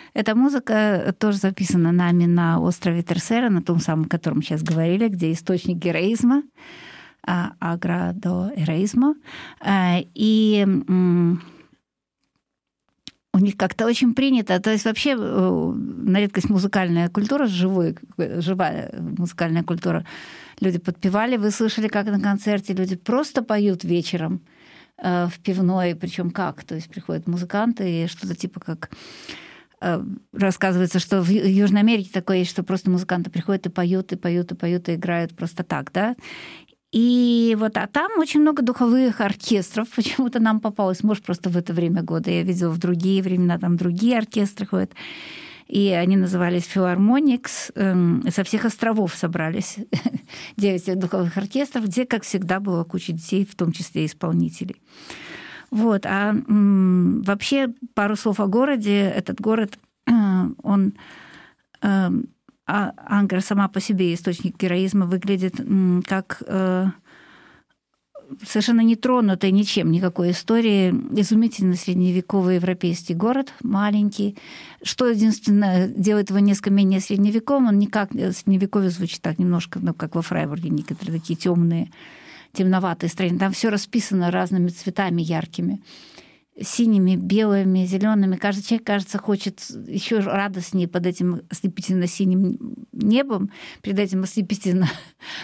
Эта музыка тоже записана нами на острове Терсера, на том самом, о котором сейчас говорили, где источник героизма, агра до эроизма. И у них как-то очень принято, то есть вообще на редкость музыкальная культура, живая музыкальная культура. Люди подпевали, вы слышали, как на концерте люди просто поют вечером в пивной, причем как? То есть приходят музыканты и что-то типа как... Рассказывается, что в Южной Америке такое есть, что просто музыканты приходят и поют, и поют, и поют, и играют просто так, да? И вот, а там очень много духовых оркестров. Почему-то нам попалось, может, просто в это время года. Я видела в другие времена, там другие оркестры ходят. И они назывались Филармоникс. Со всех островов собрались 9 духовых оркестров, где, как всегда, была куча детей, в том числе исполнителей. Вот. А вообще пару слов о городе. Этот город, он... Ангра сама по себе, источник героизма, выглядит как совершенно нетронутый ничем, никакой истории. Изумительно средневековый европейский город, маленький. Что единственное делает его несколько менее средневековым, он никак средневековье звучит так немножко, ну, как во Фрайбурге, некоторые такие темные, темноватые строения. Там все расписано разными цветами яркими. Синими, белыми, зелеными. Каждый человек, кажется, хочет еще радостнее под этим ослепительно-синим небом, перед этим ослепительно